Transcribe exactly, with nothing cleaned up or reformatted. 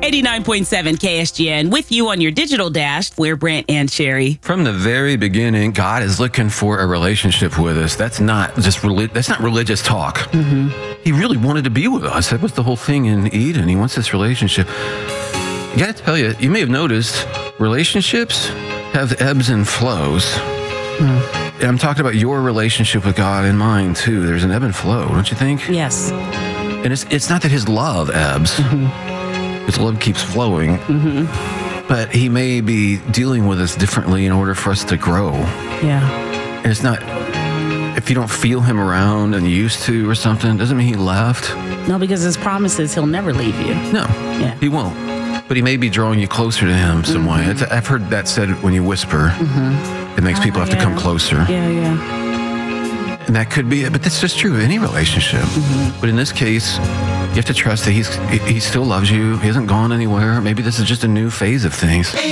eighty-nine point seven K S G N with you on your digital dash. We're Brent and Sherry. From the very beginning, God is looking for a relationship with us. That's not just relig- that's not religious talk. Mm-hmm. He really wanted to be with us. That was the whole thing in Eden. He wants this relationship. I got to tell you, you may have noticed relationships have ebbs and flows. Mm. And I'm talking about your relationship with God and mine too. There's an ebb and flow, don't you think? Yes. And it's it's not that his love ebbs. Mm-hmm. His love keeps flowing. Mm-hmm. But he may be dealing with us differently in order for us to grow. Yeah. And it's not, if you don't feel him around and you used to or something, doesn't mean he left. No, because his promise is he'll never leave you. No, yeah. He won't. But he may be drawing you closer to him some mm-hmm. way. It's, I've heard that said when you whisper. Mm-hmm. It makes people oh, have yeah. to come closer. Yeah, yeah. And that could be it, but that's just true of any relationship. Mm-hmm. But in this case, you have to trust that he's he still loves you. He hasn't gone anywhere. Maybe this is just a new phase of things.